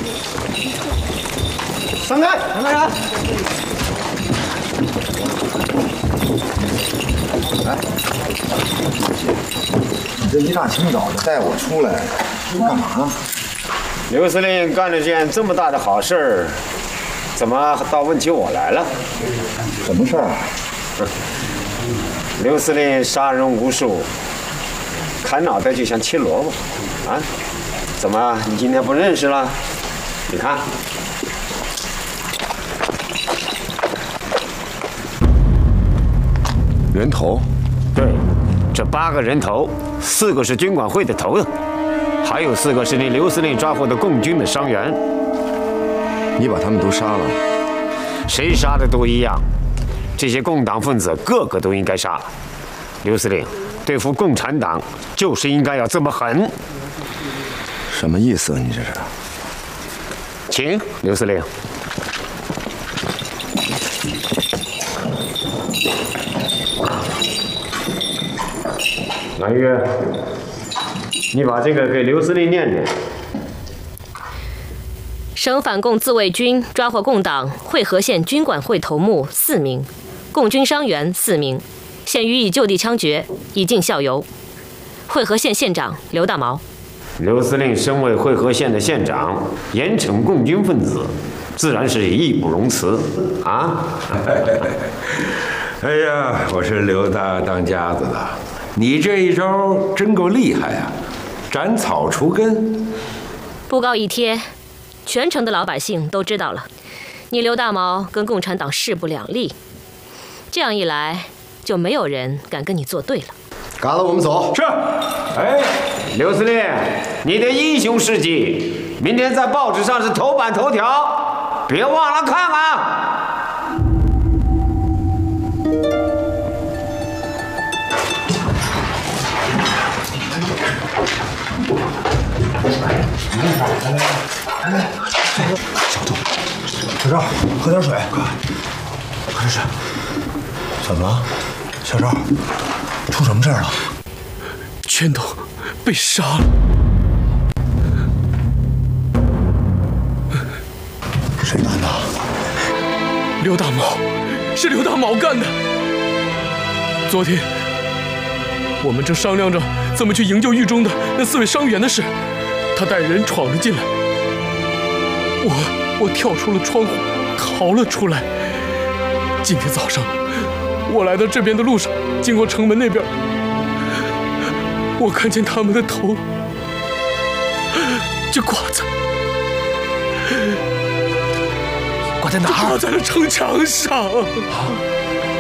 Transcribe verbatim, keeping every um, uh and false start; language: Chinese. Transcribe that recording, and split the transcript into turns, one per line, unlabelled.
闪开！闪开人！
来，你这一大清早的带我出来，干嘛？
刘司令干了件这么大的好事儿，怎么倒问起我来了？
什么事儿啊？
刘司令杀人无数，砍脑袋就像切萝卜，啊？怎么你今天不认识了？你看。
人头，
对，这八个人头，四个是军管会的头子，还有四个是你刘司令抓获的共军的伤员。
你把他们都杀了？
谁杀的都一样，这些共党分子个个都应该杀。刘司令，对付共产党就是应该要这么狠。
什么意思啊？你这是？
请刘司令。 南岳，你把这个给刘司令念念。
省反共自卫军抓获共党会河县军管会头目四名，共军伤员四名，现予以就地枪决，以儆效尤。会河县县长刘大毛。
刘司令身为会河县的县长，严惩共军分子，自然是义不容辞啊！
哎呀，我是刘大当家子的。 你这一招真够厉害呀，斩草除根。
布告一贴，全城的老百姓都知道了，你刘大毛跟共产党势不两立。这样一来，就没有人敢跟你作对了。
嘎子，我们走。
是。哎，
刘司令，你的英雄事迹，明天在报纸上是头版头条，别忘了看啊！
来来，小周，小赵，喝点水，快，喝点水。怎么了，小赵？出什么事儿了？
全都被杀了。
谁干的？
刘大毛，是刘大毛干的。昨天我们正商量着怎么去营救狱中的那四位伤员的事。 他带人闯了进来，我我跳出了窗户，逃了出来。今天早上，我来到这边的路上，经过城门那边，我看见他们的头就挂在
挂在哪儿？
挂在了城墙上。